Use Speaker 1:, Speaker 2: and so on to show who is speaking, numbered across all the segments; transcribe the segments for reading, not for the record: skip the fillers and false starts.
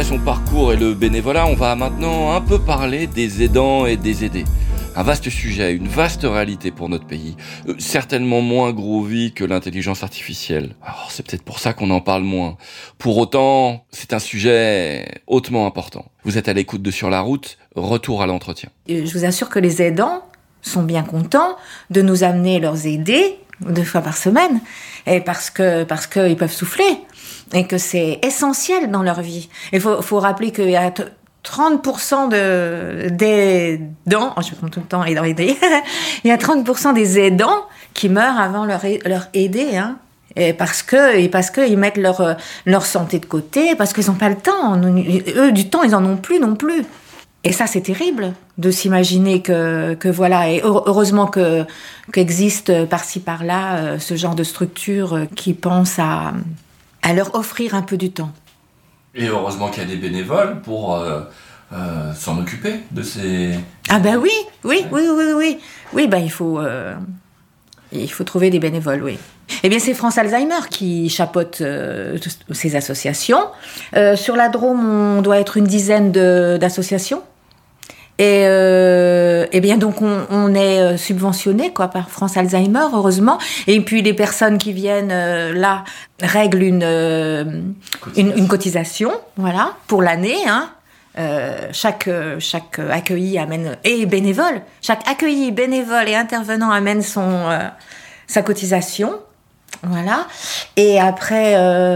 Speaker 1: son parcours et le bénévolat, on va maintenant un peu parler des aidants et des aidés. Un vaste sujet, une vaste réalité pour notre pays. Certainement moins groovy que l'intelligence artificielle. Alors, c'est peut-être pour ça qu'on en parle moins. Pour autant, c'est un sujet hautement important. Vous êtes à l'écoute de Sur la route, retour à l'entretien.
Speaker 2: Je vous assure que les aidants sont bien contents de nous amener leurs aidés 2 fois par semaine, et parce qu'ils peuvent souffler, et que c'est essentiel dans leur vie. Il faut rappeler qu'il y a 30% des aidants, je prends tout le temps aidant, aider, il y a 30% des aidants qui meurent avant leur aider, hein. Et parce que ils mettent leur santé de côté, parce qu'ils n'ont pas le temps. Eux, du temps, ils en ont plus non plus. Et ça, c'est terrible de s'imaginer que voilà. Et heureusement qu'existe par-ci par-là ce genre de structure qui pense à leur offrir un peu du temps.
Speaker 1: Et heureusement qu'il y a des bénévoles pour s'en occuper de ces...
Speaker 2: Ah ben oui. Oui, ben il faut trouver des bénévoles, oui. Eh bien, c'est France Alzheimer qui chapeaute ces associations. Sur la Drôme, on doit être une dizaine d'associations. Et bien donc on est subventionné par France Alzheimer, heureusement. Et puis les personnes qui viennent là règlent une cotisation, voilà, pour l'année. Hein. Chaque accueilli amène et bénévole. Chaque accueilli, bénévole et intervenant amène sa cotisation, voilà. Et après,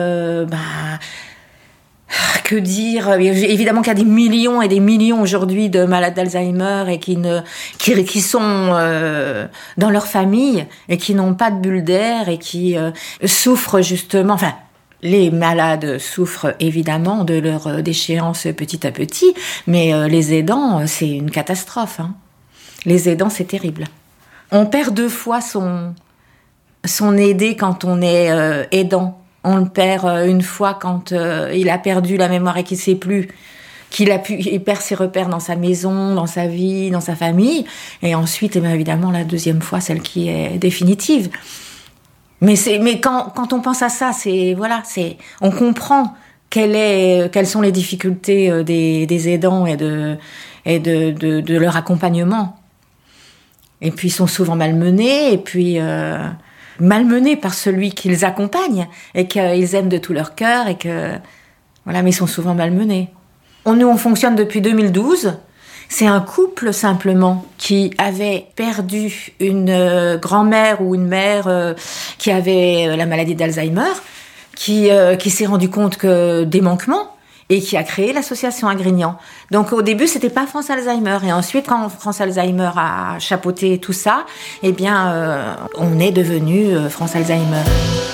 Speaker 2: que dire ? Évidemment qu'il y a des millions et des millions aujourd'hui de malades d'Alzheimer et qui sont dans leur famille et qui n'ont pas de bulle d'air et qui souffrent justement. Enfin, les malades souffrent évidemment de leur déchéance petit à petit, mais les aidants, c'est une catastrophe. Hein. Les aidants, c'est terrible. On perd 2 fois son aidé quand on est aidant. On le perd une fois quand il a perdu la mémoire et qu'il ne sait plus, il perd ses repères dans sa maison, dans sa vie, dans sa famille. Et ensuite, évidemment, la 2e fois, celle qui est définitive. Mais quand on pense à ça, on comprend quelles sont les difficultés des aidants et de leur accompagnement. Et puis, ils sont souvent malmenés, et puis... malmenés par celui qu'ils accompagnent et qu'ils aiment de tout leur cœur mais ils sont souvent malmenés. Nous, on fonctionne depuis 2012. C'est un couple simplement qui avait perdu une grand-mère ou une mère qui avait la maladie d'Alzheimer, qui s'est rendu compte que des manquements et qui a créé l'association à Grignan. Donc au début, c'était pas France Alzheimer. Et ensuite, quand France Alzheimer a chapeauté tout ça, on est devenu France Alzheimer.